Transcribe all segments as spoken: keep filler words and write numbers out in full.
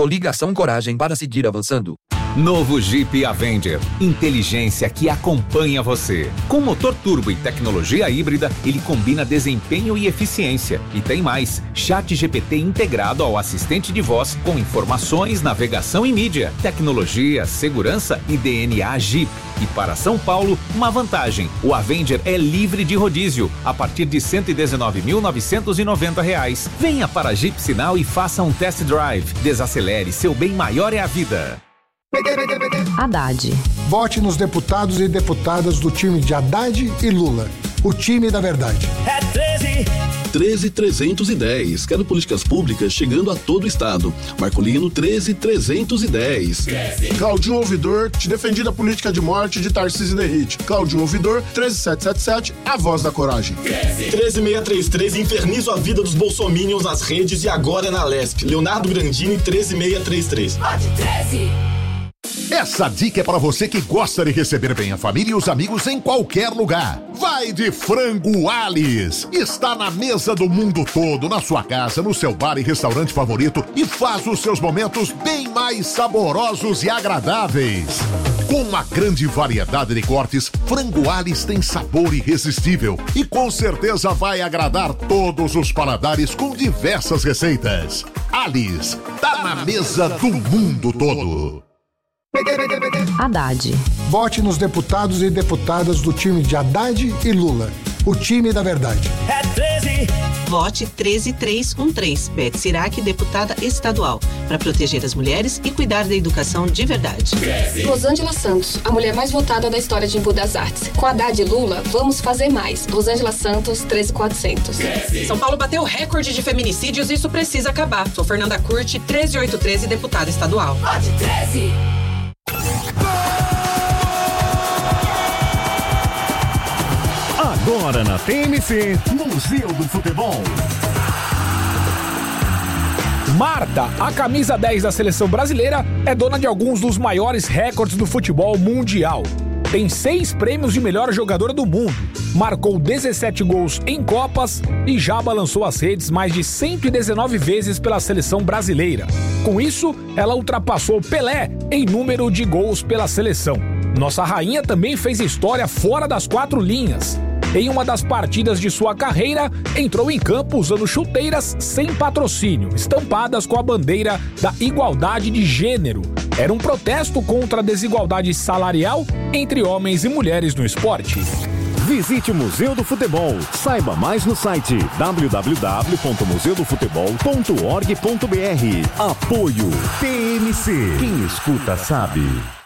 Coligação Coragem para seguir avançando. Novo Jeep Avenger. Inteligência que acompanha você. Com motor turbo e tecnologia híbrida, ele combina desempenho e eficiência. E tem mais, Chat G P T integrado ao assistente de voz com informações, navegação e mídia, tecnologia, segurança e D N A Jeep. E para São Paulo, uma vantagem. O Avenger é livre de rodízio, a partir de cento e dezenove mil novecentos e noventa reais. Venha para a Jeep Sinal e faça um test drive. Desacelere, seu bem maior é a vida. Haddad. Vote nos deputados e deputadas do time de Haddad e Lula. O time da verdade. É treze. treze trezentos e dez. Quero políticas públicas chegando a todo o estado. Marcolino treze trezentos e dez. Claudinho Ouvidor, te defendi da política de morte de Tarcísio Derrite. Claudinho Ouvidor, treze setecentos e setenta e sete, a voz da coragem. treze seiscentos e trinta e três, infernizo a vida dos bolsominions nas redes e agora na Lesp. Leonardo Grandini, treze seiscentos e trinta e três. Vote treze. Essa dica é para você que gosta de receber bem a família e os amigos em qualquer lugar. Vai de Frango Alice. Está na mesa do mundo todo, na sua casa, no seu bar e restaurante favorito e faz os seus momentos bem mais saborosos e agradáveis. Com uma grande variedade de cortes, Frango Alice tem sabor irresistível e com certeza vai agradar todos os paladares com diversas receitas. Alice, tá na mesa do mundo todo. Haddad. Vote nos deputados e deputadas do time de Haddad e Lula. O time da verdade. É treze. Vote treze trezentos e treze. Beth Sirac, deputada estadual, para proteger as mulheres e cuidar da educação de verdade. treze. Rosângela Santos, a mulher mais votada da história de Embu das Artes. Com Haddad e Lula, vamos fazer mais. Rosângela Santos, treze mil e quatrocentos. treze. São Paulo bateu recorde de feminicídios e isso precisa acabar. Sou Fernanda Curti, treze mil oitocentos e treze, deputada estadual. Vote treze. Agora na T M C, Museu do Futebol. Marta, a camisa dez da seleção brasileira, é dona de alguns dos maiores recordes do futebol mundial. Tem seis prêmios de melhor jogadora do mundo, marcou dezessete gols em Copas e já balançou as redes mais de cento e dezenove vezes pela seleção brasileira. Com isso, ela ultrapassou Pelé em número de gols pela seleção. Nossa rainha também fez história fora das quatro linhas. Em uma das partidas de sua carreira, entrou em campo usando chuteiras sem patrocínio, estampadas com a bandeira da igualdade de gênero. Era um protesto contra a desigualdade salarial entre homens e mulheres no esporte. Visite o Museu do Futebol. Saiba mais no site w w w ponto museu do futebol ponto org ponto b r. Apoio T M C. Quem escuta sabe.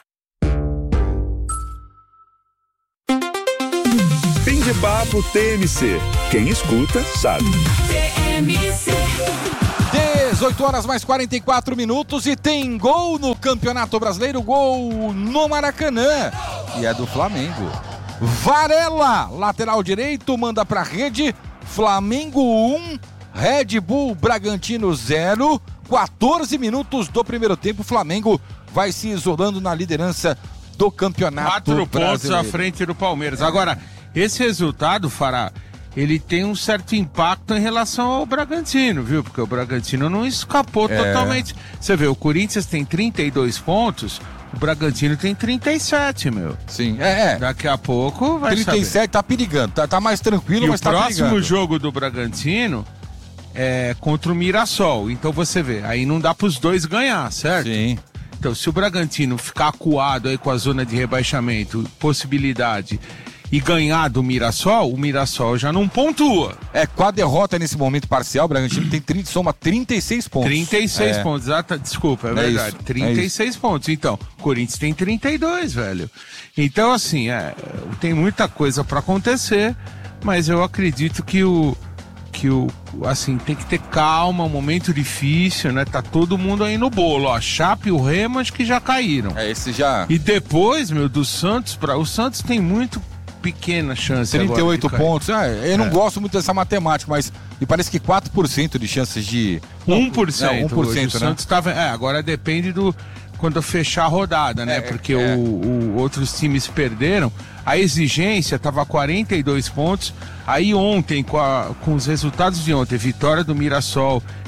Fim de papo T M C. Quem escuta sabe. T M C. dezoito horas mais quarenta e quatro minutos e tem gol no Campeonato Brasileiro, gol no Maracanã. E é do Flamengo. Varela, lateral direito, manda pra rede. Flamengo um, Red Bull Bragantino zero. quatorze minutos do primeiro tempo. Flamengo vai se isolando na liderança do Campeonato Quatro Brasileiro. pontos à frente do Palmeiras. Agora, esse resultado, Fará, ele tem um certo impacto em relação ao Bragantino, viu? Porque o Bragantino não escapou é. totalmente. Você vê, o Corinthians tem trinta e dois pontos, o Bragantino tem trinta e sete, meu. Sim, é. é. Daqui a pouco vai trinta e sete saber. Tá perigando, tá, tá mais tranquilo, e mas tá perigando. o próximo jogo do Bragantino é contra o Mirassol. Então você vê, aí não dá pros dois ganhar, certo? Sim. Então, se o Bragantino ficar acuado aí com a zona de rebaixamento, possibilidade, e ganhar do Mirassol, o Mirassol já não pontua. É, com a derrota nesse momento parcial, o Bragantino tem trinta, soma trinta e seis pontos. trinta e seis é. pontos, exata, desculpa, é, é verdade. Isso, trinta e seis é pontos. Então, o Corinthians tem trinta e dois, velho. Então, assim, é, tem muita coisa pra acontecer, mas eu acredito que o que o, assim, tem que ter calma, um momento difícil, né? Tá todo mundo aí no bolo, ó. Chape e o Remo acho que já caíram. É, esse já... E depois, meu, do Santos, pra... o Santos tem muito pequena chance trinta e oito agora pontos. Ah, eu não é. gosto muito dessa matemática, mas me parece que quatro por cento de chances de... um por cento. É, um por cento, hoje, né? O Santos tava... É, agora depende do... Quando fechar a rodada, né? É, Porque é. O, o, outros times perderam. A exigência tava quarenta e dois pontos. Aí ontem, com, a, com os resultados de ontem, vitória do Mirassol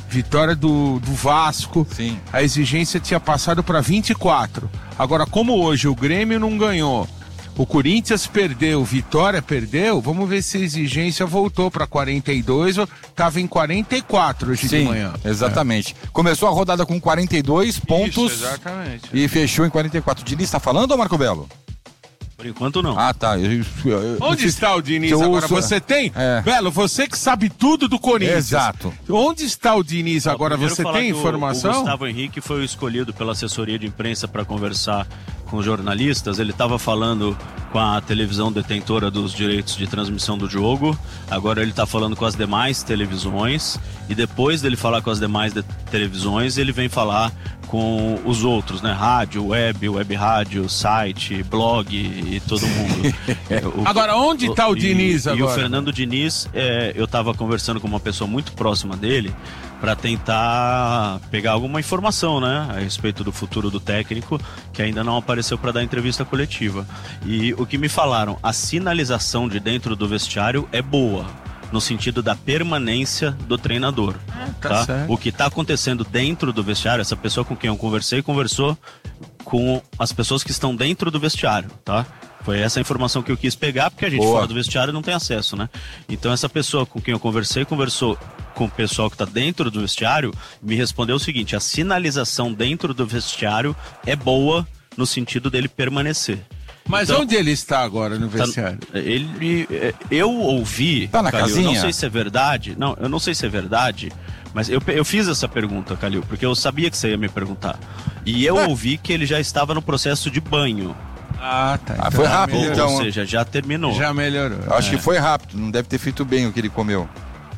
vitória do, do Vasco. Sim. A exigência tinha passado para vinte e quatro. Agora, como hoje o Grêmio não ganhou, o Corinthians perdeu, Vitória perdeu, vamos ver se a exigência voltou para quarenta e dois ou estava em quarenta e quatro hoje Sim, de manhã. Exatamente. É. Começou a rodada com quarenta e dois pontos. Isso, exatamente. E fechou em quarenta e quatro. O Diniz está falando ou Marco Belo? Por enquanto não. Ah, tá. Eu, eu, eu, Onde eu, está o Diniz eu agora? ouço... Você tem? É. Belo, você que sabe tudo do Corinthians. Exato. Onde está o Diniz agora? Você tem informação? O Gustavo Henrique foi o escolhido pela assessoria de imprensa para conversar com os jornalistas. Ele estava falando com a televisão detentora dos direitos de transmissão do jogo. Agora ele está falando com as demais televisões. E depois dele falar com as demais de- televisões, ele vem falar com os outros, né? Rádio, web, web rádio, site, blog e todo mundo. o, agora, onde está o, o Diniz e, agora? E o Fernando Diniz, é, eu estava conversando com uma pessoa muito próxima dele para tentar pegar alguma informação, né? A respeito do futuro do técnico, que ainda não apareceu para dar entrevista coletiva. E o que me falaram, a sinalização de dentro do vestiário é boa, no sentido da permanência do treinador. Ah, tá tá? certo. O que está acontecendo dentro do vestiário, essa pessoa com quem eu conversei, conversou com as pessoas que estão dentro do vestiário, tá? Foi essa a informação que eu quis pegar, porque a gente Boa. fora do vestiário não tem acesso, né? Então essa pessoa com quem eu conversei, conversou com o pessoal que está dentro do vestiário, me respondeu o seguinte: a sinalização dentro do vestiário é boa no sentido dele permanecer. Mas então, onde ele está agora no vestiário? Tá, ele, eu ouvi, tá na Calil, casinha? não sei se é verdade, não, eu não sei se é verdade, mas eu, eu fiz essa pergunta, Calil, porque eu sabia que você ia me perguntar. E eu Ué? ouvi que ele já estava no processo de banho. Ah, tá. Ah, foi rápido, ou, então. Ou seja, já terminou. Já melhorou. Acho é. que foi rápido, não deve ter feito bem o que ele comeu.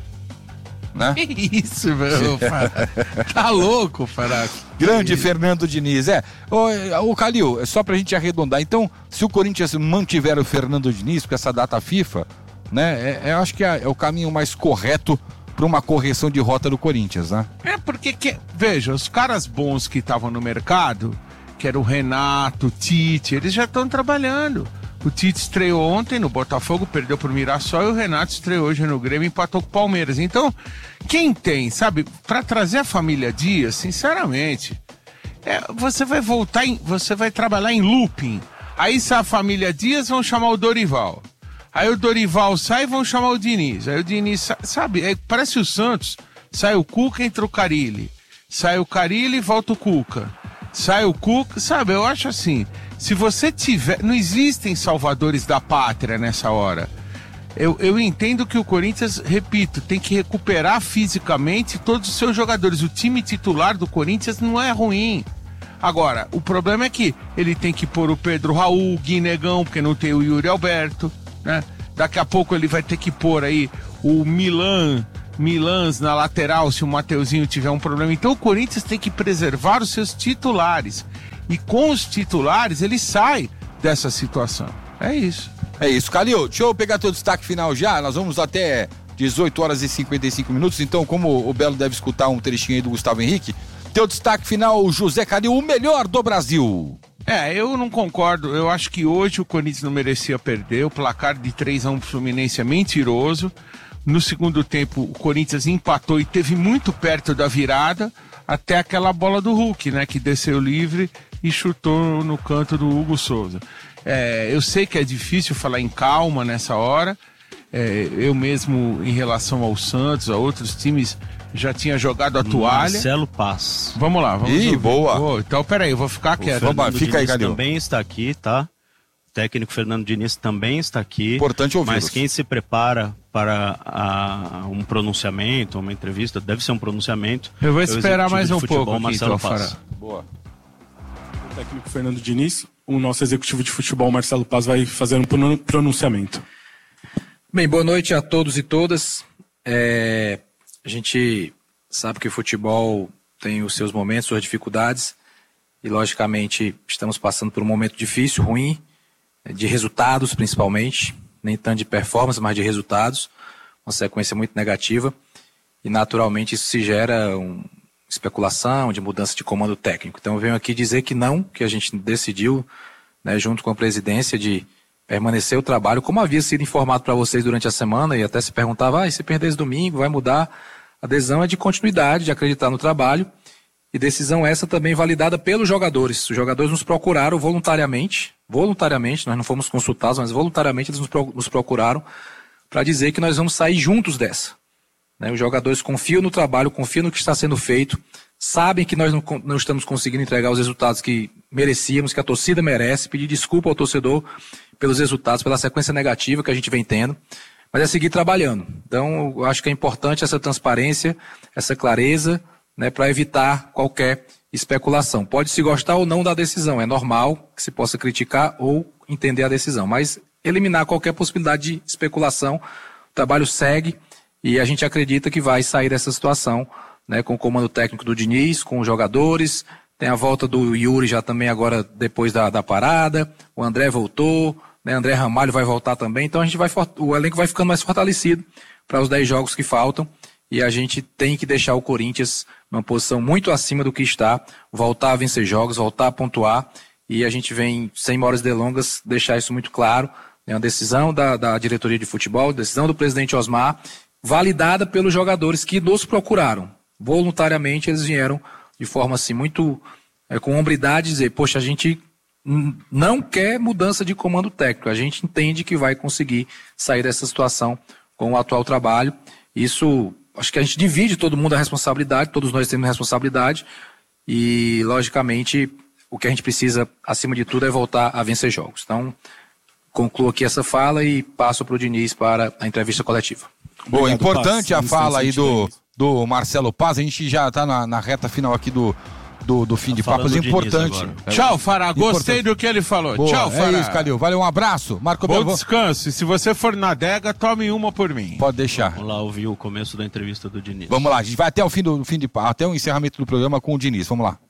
Né? Que isso, meu. Tá louco, Faraco. Grande Fernando Diniz. É, o, o Calil, é só pra gente arredondar. Então, se o Corinthians mantiver o Fernando Diniz com essa data FIFA, né, é, é, eu acho que é, é o caminho mais correto para uma correção de rota do Corinthians, né? É porque, que, veja, os caras bons que estavam no mercado, que era o Renato, o Tite, eles já estão trabalhando. O Tite estreou ontem no Botafogo, perdeu pro Mirassol, e o Renato estreou hoje no Grêmio e empatou com o Palmeiras. Então, quem tem, sabe, para trazer a família Dias, sinceramente, é, você vai voltar, em, você vai trabalhar em looping. Aí se a família Dias, vão chamar o Dorival. Aí o Dorival sai e vão chamar o Diniz. Aí o Diniz, sa- sabe, é, parece o Santos, sai o Cuca, entra o Carille. Sai o Carille e volta o Cuca. Sai o Cuca, sabe, eu acho assim, se você tiver, não existem salvadores da pátria nessa hora. Eu, eu entendo que o Corinthians, repito, tem que recuperar fisicamente todos os seus jogadores. O time titular do Corinthians não é ruim. Agora, o problema é que ele tem que pôr o Pedro Raul, o Guinegão, porque não tem o Yuri Alberto, né? Daqui a pouco ele vai ter que pôr aí o Milan, Milans na lateral, se o Mateuzinho tiver um problema. Então o Corinthians tem que preservar os seus titulares. E com os titulares ele sai dessa situação. É isso. É isso, Calil. Deixa eu pegar teu destaque final já. Nós vamos até dezoito horas e cinquenta e cinco minutos. Então, como o Belo deve escutar um trechinho aí do Gustavo Henrique, teu destaque final, José Calil, o melhor do Brasil. É, eu não concordo. Eu acho que hoje o Corinthians não merecia perder. O placar de três a um pro Fluminense é mentiroso. No segundo tempo, o Corinthians empatou e teve muito perto da virada, até aquela bola do Hulk, né, que desceu livre e chutou no canto do Hugo Souza. É, eu sei que é difícil falar em calma nessa hora. É, eu mesmo, em relação ao Santos, a outros times, já tinha jogado a toalha. Marcelo Paz. Vamos lá, vamos Ih, ouvir. boa. Oh, então, peraí, eu vou ficar quieto. O Fernando Fica aí, Diniz Calil. também está aqui, tá? O técnico Fernando Diniz também está aqui. Importante ouvi-los. Mas quem se prepara para a, um pronunciamento, uma entrevista, deve ser um pronunciamento. Eu vou é o esperar executivo mais de um futebol, pouco aqui, Marcelo então, Paz. Fará. Boa. O técnico Fernando Diniz, o nosso executivo de futebol, Marcelo Paz, vai fazer um pronun- pronunciamento. Bem, boa noite a todos e todas. É, a gente sabe que o futebol tem os seus momentos, suas dificuldades, e logicamente estamos passando por um momento difícil, ruim, de resultados principalmente, nem tanto de performance, mas de resultados, uma sequência muito negativa, e naturalmente isso se gera uma especulação de mudança de comando técnico. Então eu venho aqui dizer que não, que a gente decidiu, né, junto com a presidência, de permanecer o trabalho, como havia sido informado para vocês durante a semana, e até se perguntava, ah, e se perder esse domingo, vai mudar? adesão é de continuidade, de acreditar no trabalho, e decisão essa também validada pelos jogadores. Os jogadores nos procuraram voluntariamente, voluntariamente, nós não fomos consultados, mas voluntariamente eles nos procuraram para dizer que nós vamos sair juntos dessa. Né? Os jogadores confiam no trabalho, confiam no que está sendo feito, sabem que nós não, não estamos conseguindo entregar os resultados que merecíamos, que a torcida merece, pedir desculpa ao torcedor pelos resultados, pela sequência negativa que a gente vem tendo, mas é seguir trabalhando. Então, eu acho que é importante essa transparência, essa clareza, né, para evitar qualquer especulação. Pode se gostar ou não da decisão, é normal que se possa criticar ou entender a decisão, mas eliminar qualquer possibilidade de especulação, o trabalho segue e a gente acredita que vai sair dessa situação, né, com o comando técnico do Diniz, com os jogadores, tem a volta do Yuri já também agora depois da, da parada, o André voltou, né, André Ramalho vai voltar também, então a gente vai, o elenco vai ficando mais fortalecido para os dez jogos que faltam e a gente tem que deixar o Corinthians numa posição muito acima do que está, voltar a vencer jogos, voltar a pontuar e a gente vem, sem maiores delongas, deixar isso muito claro, é uma decisão da, da diretoria de futebol, decisão do presidente Osmar, validada pelos jogadores que nos procuraram. Voluntariamente eles vieram de forma assim muito é, com hombridade dizer, poxa, a gente n- não quer mudança de comando técnico, a gente entende que vai conseguir sair dessa situação com o atual trabalho. Isso, acho que a gente divide todo mundo a responsabilidade, todos nós temos responsabilidade e logicamente o que a gente precisa acima de tudo é voltar a vencer jogos. Então concluo aqui essa fala e passo para o Diniz para a entrevista coletiva. Boa, Obrigado, importante Paz. a fala aí do, do Marcelo Paz, a gente já está na, na reta final aqui do, do, do fim tá de papo, mas é importante. Tchau, Fará, gostei importante. do que ele falou. Boa, Tchau, Fará. É isso, Calil, valeu, um abraço. Marco Bom Belo, descanso, e se você for na adega, tome uma por mim. Pode deixar. Vamos lá ouvir o começo da entrevista do Diniz. Vamos lá, a gente vai até o fim do fim de papo, até o encerramento do programa com o Diniz, vamos lá.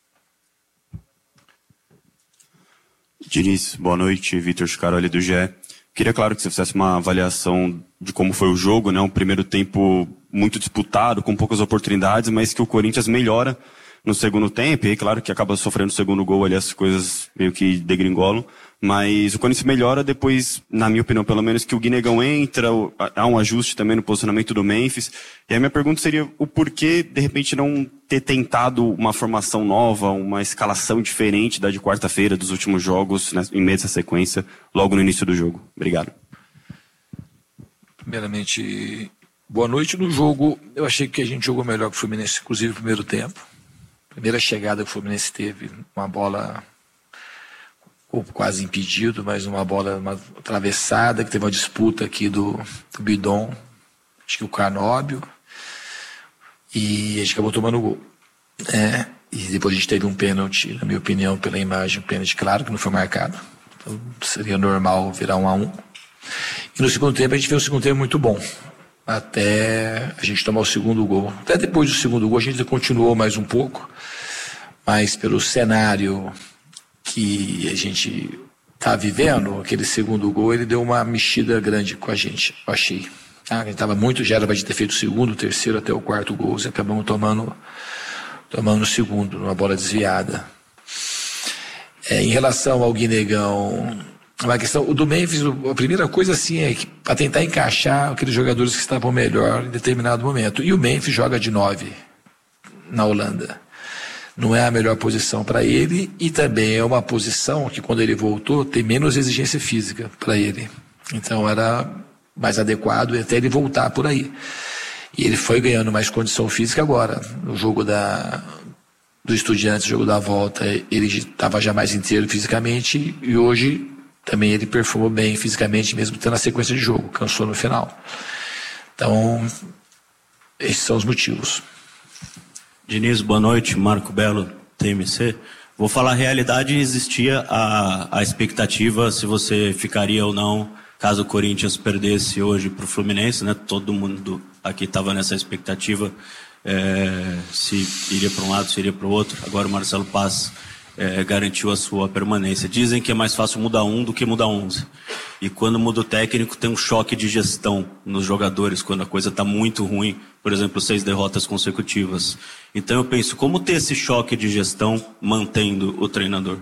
Diniz, boa noite, Vitor Scaroli do G E. Queria, claro, que você fizesse uma avaliação de como foi o jogo, né? Um primeiro tempo muito disputado, com poucas oportunidades, mas que o Corinthians melhora no segundo tempo. E aí, claro, que acaba sofrendo o segundo gol ali, as coisas meio que degringolam. Mas o Corinthians melhora depois, na minha opinião, pelo menos, que o Guinegão entra, há um ajuste também no posicionamento do Memphis. E a minha pergunta seria o porquê, de repente, não ter tentado uma formação nova, uma escalação diferente da de quarta-feira, dos últimos jogos, né, em meio a essa sequência, logo no início do jogo. Obrigado. Primeiramente, boa noite. No jogo, eu achei que a gente jogou melhor que o Fluminense, inclusive no primeiro tempo. Primeira chegada que o Fluminense teve, uma bola ou quase impedido, mas uma bola uma atravessada, que teve uma disputa aqui do, do Bidon, acho que o Canóbio, e a gente acabou tomando o gol. É, e depois a gente teve um pênalti, na minha opinião, pela imagem, um pênalti claro que não foi marcado. Então seria normal virar um a um. E no segundo tempo a gente fez um segundo tempo muito bom, até a gente tomar o segundo gol. Até depois do segundo gol a gente continuou mais um pouco, mas pelo cenário que a gente está vivendo, aquele segundo gol, ele deu uma mexida grande com a gente, eu achei. Ah, a gente estava muito, já era para ter feito o segundo, o terceiro até o quarto gol, e acabamos tomando, tomando o segundo, numa bola desviada. É, em relação ao Guinegão, uma questão, o do Memphis, a primeira coisa assim é para tentar encaixar aqueles jogadores que estavam melhor em determinado momento. E o Memphis joga de nove na Holanda. Não é a melhor posição para ele e também é uma posição que quando ele voltou tem menos exigência física para ele. Então era mais adequado até ele voltar por aí. E ele foi ganhando mais condição física agora. No jogo da, do Estudiantes, jogo da volta, ele estava já mais inteiro fisicamente e hoje também ele performou bem fisicamente, mesmo tendo a sequência de jogo, cansou no final. Então, esses são os motivos. Diniz, boa noite, Marco Belo, T M C. Vou falar a realidade, existia a, a expectativa se você ficaria ou não caso o Corinthians perdesse hoje para o Fluminense, né? Todo mundo aqui estava nessa expectativa, é, se iria para um lado, se iria para o outro. Agora o Marcelo Paz é, garantiu a sua permanência. Dizem que é mais fácil mudar um do que mudar onze. E quando muda o técnico tem um choque de gestão nos jogadores, quando a coisa está muito ruim, por exemplo, seis derrotas consecutivas. Então eu penso, como ter esse choque de gestão mantendo o treinador?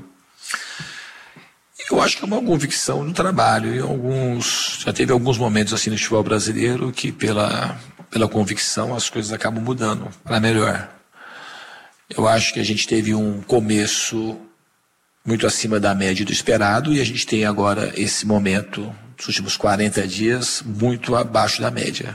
Eu acho que é uma convicção no trabalho. Em alguns, já teve alguns momentos assim no futebol brasileiro que pela pela convicção, as coisas acabam mudando para melhor. Eu acho que a gente teve um começo muito acima da média do esperado e a gente tem agora esse momento, nos últimos quarenta dias, muito abaixo da média.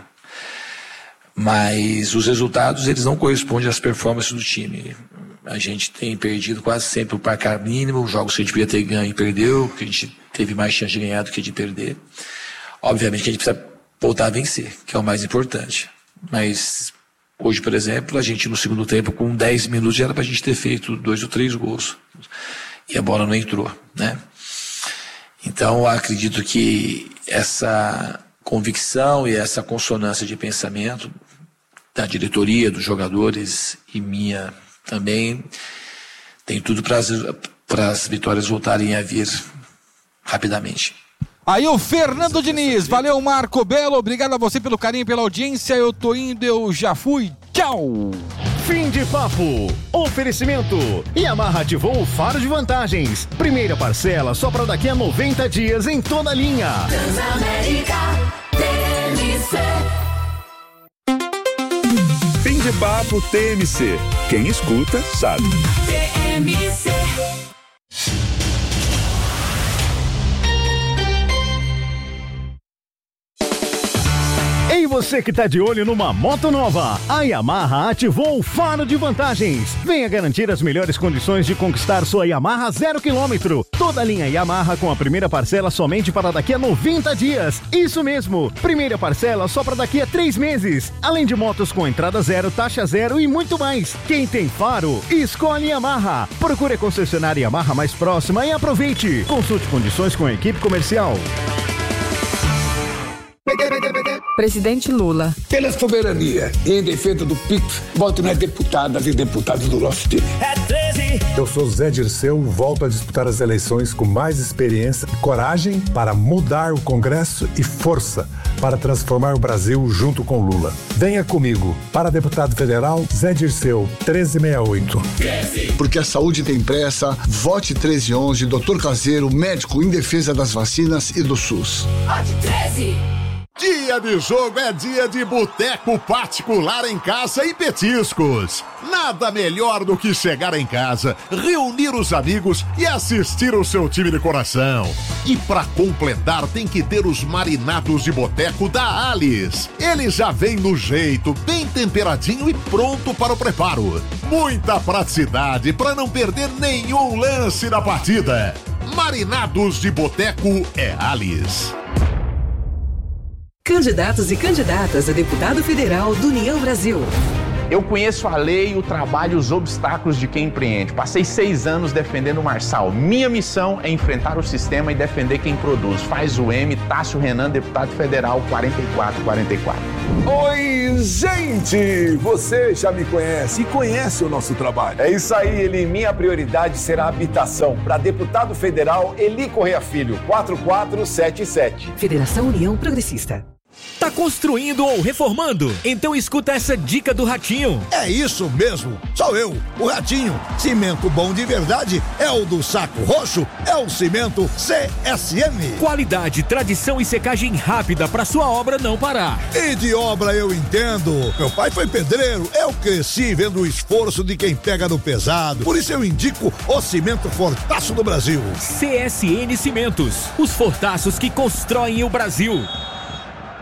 Mas os resultados, eles não correspondem às performances do time. A gente tem perdido quase sempre o placar mínimo, os jogos que a gente podia ter ganho e perdeu, que a gente teve mais chance de ganhar do que de perder. Obviamente que a gente precisa voltar a vencer, que é o mais importante. Mas hoje, por exemplo, a gente no segundo tempo, com dez minutos, já era para a gente ter feito dois ou três gols. E a bola não entrou, né? Então, eu acredito que essa convicção e essa consonância de pensamento da diretoria, dos jogadores e minha também, tem tudo para as vitórias voltarem a vir rapidamente. Aí o Fernando Diniz, valeu Marco Belo, obrigado a você pelo carinho, pela audiência, eu tô indo, eu já fui, tchau! Fim de papo. Oferecimento. Yamaha ativou o faro de vantagens. Primeira parcela só para daqui a noventa dias em toda a linha. Transamérica T M C. Fim de papo T M C. Quem escuta sabe. T M C. Ei, você que tá de olho numa moto nova, a Yamaha ativou o faro de vantagens. Venha garantir as melhores condições de conquistar sua Yamaha zero quilômetro. Toda a linha Yamaha com a primeira parcela somente para daqui a noventa dias. Isso mesmo, primeira parcela só para daqui a três meses. Além de motos com entrada zero, taxa zero e muito mais. Quem tem faro, escolhe Yamaha. Procure a concessionária Yamaha mais próxima e aproveite. Consulte condições com a equipe comercial. Presidente Lula. Pela soberania e em defesa do P I X, voto nas deputadas e deputados do nosso time. É treze. Eu sou Zé Dirceu, volto a disputar as eleições com mais experiência e coragem para mudar o Congresso e força para transformar o Brasil junto com Lula. Venha comigo. Para deputado federal, Zé Dirceu, treze sessenta e oito. Porque a saúde tem pressa, vote treze onze, doutor Caseiro, médico em defesa das vacinas e do SUS. Vote treze. Dia de jogo é dia de boteco particular em casa e petiscos. Nada melhor do que chegar em casa, reunir os amigos e assistir o seu time de coração. E pra completar tem que ter os marinados de boteco da Alice. Ele já vem no jeito, bem temperadinho e pronto para o preparo. Muita praticidade para não perder nenhum lance da partida. Marinados de boteco é Alice. Candidatos e candidatas a deputado federal do União Brasil. Eu conheço a lei, o trabalho e os obstáculos de quem empreende. Passei seis anos defendendo o Marçal. Minha missão é enfrentar o sistema e defender quem produz. Faz o M, Tássio Renan, deputado federal quarenta e quatro quarenta e quatro. Oi, gente! Você já me conhece e conhece o nosso trabalho. É isso aí, Eli. Minha prioridade será a habitação. Para deputado federal, Eli Correia Filho, quatro quatro sete sete. Federação União Progressista. Tá construindo ou reformando? Então escuta essa dica do Ratinho. É isso mesmo, sou eu, o Ratinho. Cimento bom de verdade é o do Saco Roxo, é o cimento C S M. Qualidade, tradição e secagem rápida para sua obra não parar. E de obra eu entendo. Meu pai foi pedreiro, eu cresci vendo o esforço de quem pega no pesado. Por isso eu indico o cimento Fortaço do Brasil. C S N Cimentos, os fortaços que constroem o Brasil.